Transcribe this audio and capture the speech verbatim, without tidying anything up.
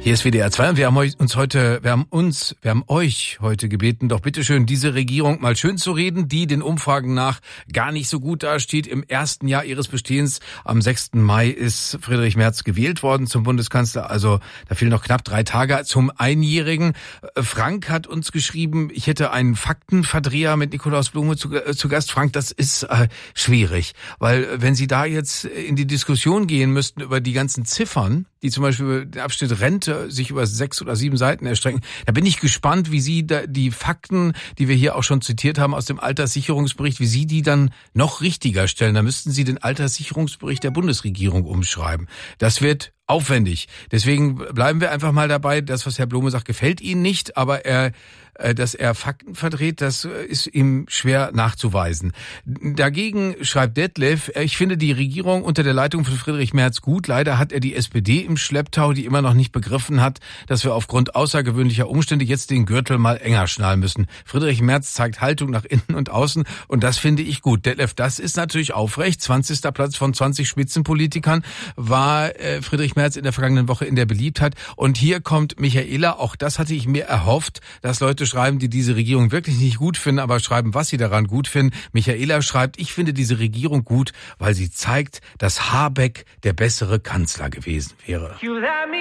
Hier ist W D R zwei und wir haben uns heute, wir haben uns, wir haben euch heute gebeten, doch bitteschön diese Regierung mal schön zu reden, die den Umfragen nach gar nicht so gut dasteht. Im ersten Jahr ihres Bestehens, am sechsten Mai, ist Friedrich Merz gewählt worden zum Bundeskanzler. Also da fehlen noch knapp drei Tage zum Einjährigen. Frank hat uns geschrieben, ich hätte einen Faktenverdreher mit Nikolaus Blome zu, äh, zu Gast. Frank, das ist äh, schwierig, weil wenn Sie da jetzt in die Diskussion gehen müssten über die ganzen Ziffern, die zum Beispiel über den Abschnitt Rente sich über sechs oder sieben Seiten erstrecken. Da bin ich gespannt, wie Sie da die Fakten, die wir hier auch schon zitiert haben aus dem Alterssicherungsbericht, wie Sie die dann noch richtiger stellen. Da müssten Sie den Alterssicherungsbericht der Bundesregierung umschreiben. Das wird aufwendig. Deswegen bleiben wir einfach mal dabei. Das, was Herr Blome sagt, gefällt Ihnen nicht, aber er dass er Fakten verdreht, das ist ihm schwer nachzuweisen. Dagegen schreibt Detlef, ich finde die Regierung unter der Leitung von Friedrich Merz gut. Leider hat er die S P D im Schlepptau, die immer noch nicht begriffen hat, dass wir aufgrund außergewöhnlicher Umstände jetzt den Gürtel mal enger schnallen müssen. Friedrich Merz zeigt Haltung nach innen und außen und das finde ich gut. Detlef, das ist natürlich aufrecht. zwanzigster Platz von zwanzig Spitzenpolitikern war äh, Friedrich Merz in der vergangenen Woche in der Beliebtheit. Und hier kommt Michaela, auch das hatte ich mir erhofft, dass Leute schreiben, die diese Regierung wirklich nicht gut finden, aber schreiben, was sie daran gut finden. Michaela schreibt, ich finde diese Regierung gut, weil sie zeigt, dass Habeck der bessere Kanzler gewesen wäre.